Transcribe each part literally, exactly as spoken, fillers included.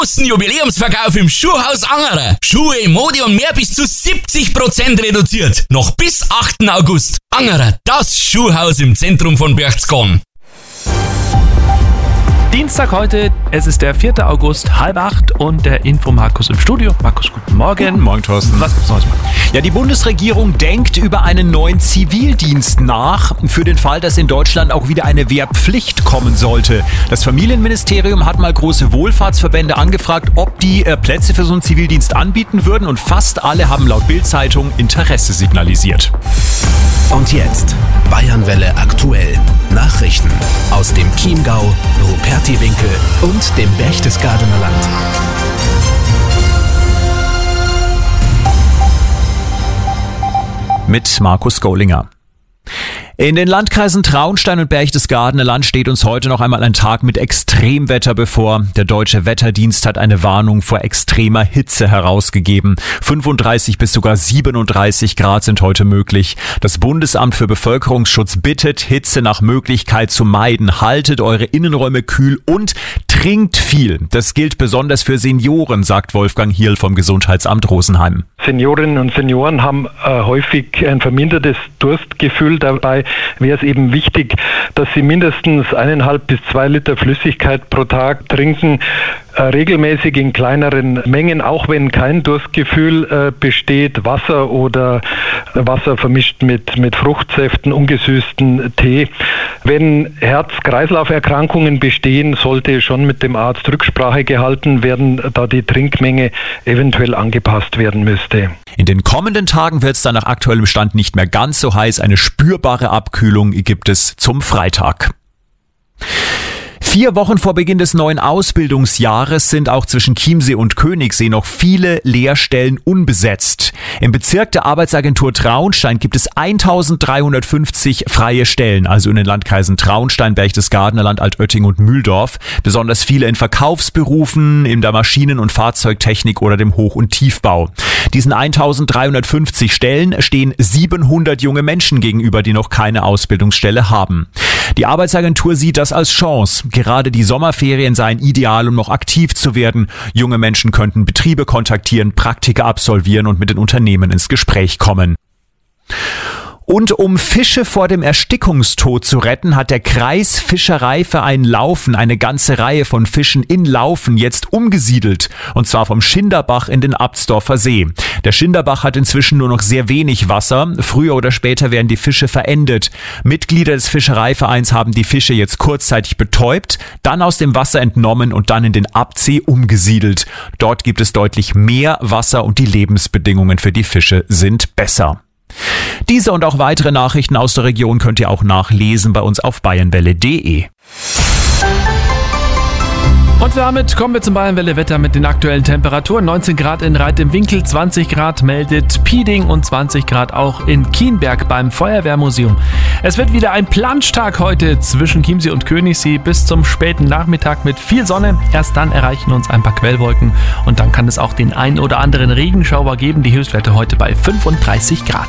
großen Jubiläumsverkauf im Schuhhaus Angerer. Schuhe, Mode und mehr bis zu siebzig Prozent reduziert. Noch bis achten August. Angerer, das Schuhhaus im Zentrum von Berchtesgaden. Dienstag heute, es ist der vierte August, halb acht und der Info Markus im Studio. Markus, guten Morgen. Guten Morgen, Thorsten. Was gibt's Neues, Markus? Ja, die Bundesregierung denkt über einen neuen Zivildienst nach, für den Fall, dass in Deutschland auch wieder eine Wehrpflicht kommen sollte. Das Familienministerium hat mal große Wohlfahrtsverbände angefragt, ob die äh, Plätze für so einen Zivildienst anbieten würden, und fast alle haben laut Bild-Zeitung Interesse signalisiert. Und jetzt Bayernwelle aktuell. Nachrichten aus dem Chiemgau, Rupertiwinkel und dem Berchtesgadener Land. Mit Markus Golinger. In den Landkreisen Traunstein und Berchtesgadener Land steht uns heute noch einmal ein Tag mit Extremwetter bevor. Der Deutsche Wetterdienst hat eine Warnung vor extremer Hitze herausgegeben. fünfunddreißig bis sogar siebenunddreißig Grad sind heute möglich. Das Bundesamt für Bevölkerungsschutz bittet, Hitze nach Möglichkeit zu meiden. Haltet eure Innenräume kühl und trinkt viel. Das gilt besonders für Senioren, sagt Wolfgang Hierl vom Gesundheitsamt Rosenheim. Seniorinnen und Senioren haben äh, häufig ein vermindertes Durstgefühl. Dabei wäre es eben wichtig, dass sie mindestens eineinhalb bis zwei Liter Flüssigkeit pro Tag trinken, äh, regelmäßig in kleineren Mengen, auch wenn kein Durstgefühl äh, besteht, Wasser oder Wasser vermischt mit, mit Fruchtsäften, ungesüßten Tee. Wenn Herz-Kreislauf-Erkrankungen bestehen, sollte schon mit dem Arzt Rücksprache gehalten werden, da die Trinkmenge eventuell angepasst werden müsste. In den kommenden Tagen wird es dann nach aktuellem Stand nicht mehr ganz so heiß. Eine spürbare Abkühlung gibt es zum Freitag. Vier Wochen vor Beginn des neuen Ausbildungsjahres sind auch zwischen Chiemsee und Königssee noch viele Lehrstellen unbesetzt. Im Bezirk der Arbeitsagentur Traunstein gibt es eintausenddreihundertfünfzig freie Stellen, also in den Landkreisen Traunstein, Berchtesgadener Land, Altötting und Mühldorf. Besonders viele in Verkaufsberufen, in der Maschinen- und Fahrzeugtechnik oder dem Hoch- und Tiefbau. Diesen eintausenddreihundertfünfzig Stellen stehen siebenhundert junge Menschen gegenüber, die noch keine Ausbildungsstelle haben. Die Arbeitsagentur sieht das als Chance. Gerade die Sommerferien seien ideal, um noch aktiv zu werden. Junge Menschen könnten Betriebe kontaktieren, Praktika absolvieren und mit den Unternehmen ins Gespräch kommen. Und um Fische vor dem Erstickungstod zu retten, hat der Kreisfischereiverein Laufen eine ganze Reihe von Fischen in Laufen jetzt umgesiedelt. Und zwar vom Schinderbach in den Absdorfer See. Der Schinderbach hat inzwischen nur noch sehr wenig Wasser. Früher oder später werden die Fische verendet. Mitglieder des Fischereivereins haben die Fische jetzt kurzzeitig betäubt, dann aus dem Wasser entnommen und dann in den Absee umgesiedelt. Dort gibt es deutlich mehr Wasser und die Lebensbedingungen für die Fische sind besser. Diese und auch weitere Nachrichten aus der Region könnt ihr auch nachlesen bei uns auf bayernwelle punkt de. Und damit kommen wir zum Bayernwelle-Wetter mit den aktuellen Temperaturen. neunzehn Grad in Reit im Winkel, zwanzig Grad meldet Pieding und zwanzig Grad auch in Kienberg beim Feuerwehrmuseum. Es wird wieder ein Planschtag heute zwischen Chiemsee und Königssee bis zum späten Nachmittag mit viel Sonne. Erst dann erreichen uns ein paar Quellwolken und dann kann es auch den ein oder anderen Regenschauer geben. Die Höchstwerte heute bei fünfunddreißig Grad.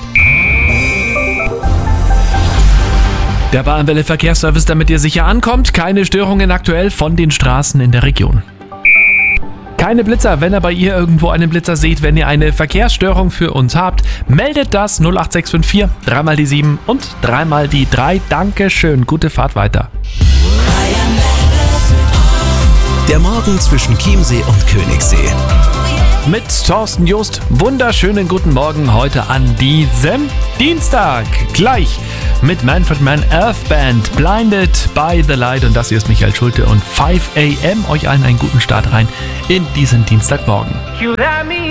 Der Bayernwelle Verkehrsservice, damit ihr sicher ankommt. Keine Störungen aktuell von den Straßen in der Region. Keine Blitzer, wenn ihr bei ihr irgendwo einen Blitzer seht, wenn ihr eine Verkehrsstörung für uns habt, meldet das null acht sechs fünf vier, dreimal die sieben und dreimal die drei. Dankeschön, gute Fahrt weiter. Der Morgen zwischen Chiemsee und Königssee. Mit Thorsten Just, wunderschönen guten Morgen heute an diesem Dienstag. Gleich mit Manfred Mann Earth Band, Blinded by the Light, und das hier ist Michael Schulte und fünf a m. Euch allen einen guten Start rein in diesen Dienstagmorgen.